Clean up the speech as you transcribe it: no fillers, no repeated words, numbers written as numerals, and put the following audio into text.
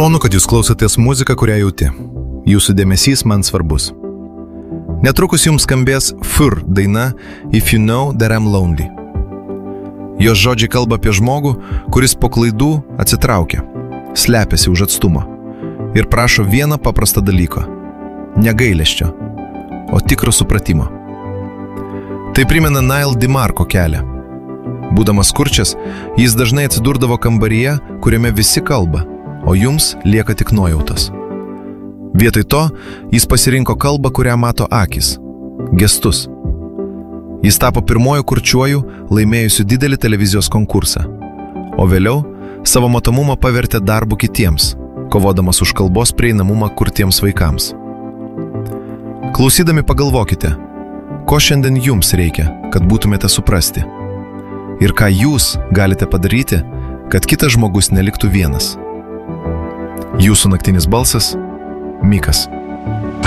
Malonu, kad jūs klausotės muziką, kurią jauti. Jūsų dėmesys man svarbus. Netrukus jums skambės Fur daina If You Know That I'm Lonely. Jos žodžiai kalba apie žmogų, kuris po klaidų atsitraukia, slepiasi už atstumą ir prašo vieną paprastą dalyką – negailesčio, o tikro supratimo. Tai primena Nile DiMarco kelią. Būdamas kurčias, jis dažnai atsidurdavo kambaryje, kuriame visi kalba, o jums lieka tik nuojautos. Vietoj to, jis pasirinko kalbą, kurią mato akis – gestus. Jis tapo pirmoju kurčiuoju, laimėjusiu didelį televizijos konkursą, o vėliau savo matomumą pavertė darbu kitiems, kovodamas už kalbos prieinamumą kurtiems vaikams. Klausydami pagalvokite, ko šiandien jums reikia, kad būtumėte suprasti, ir ką jūs galite padaryti, kad kitas žmogus neliktų vienas. Jūsų naktinis balsas – Mikas.